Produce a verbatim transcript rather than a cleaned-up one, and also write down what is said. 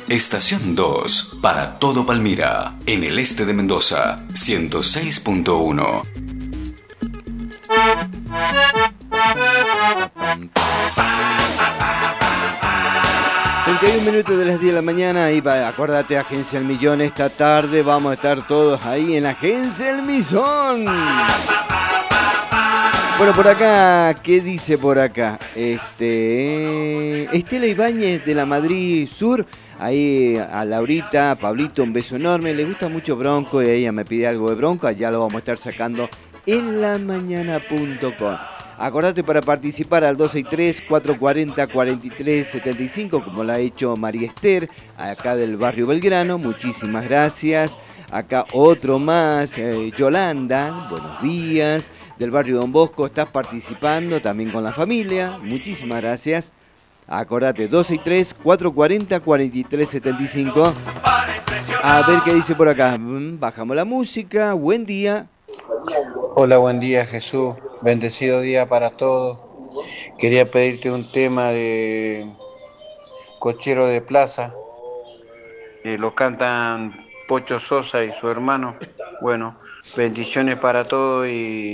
Estación dos, para todo Palmira, en el este de Mendoza, ciento seis punto uno. treinta y un minutos de las diez de la mañana y va, acuérdate, Agencia El Millón, esta tarde vamos a estar todos ahí en Agencia El Millón. Bueno, por acá, ¿qué dice por acá? Este, Estela Ibáñez de la Madrid Sur, ahí a Laurita, a Pablito, un beso enorme, le gusta mucho Bronco y ella me pide algo de Bronco, allá lo vamos a estar sacando en la mañana punto com. Acordate para participar al dos seis tres, cuatro cuatro cero, cuatro tres siete cinco, como lo ha hecho María Esther, acá del barrio Belgrano, muchísimas gracias. Acá otro más, eh, Yolanda, buenos días, del barrio Don Bosco, estás participando también con la familia, muchísimas gracias. Acordate, dos seis tres, cuatro cuatro cero, cuatro tres siete cinco. A ver qué dice por acá, bajamos la música, buen día. Hola, buen día Jesús, bendecido día para todos. Quería pedirte un tema de Cochero de Plaza, eh, lo cantan Pocho Sosa y su hermano. Bueno, bendiciones para todos y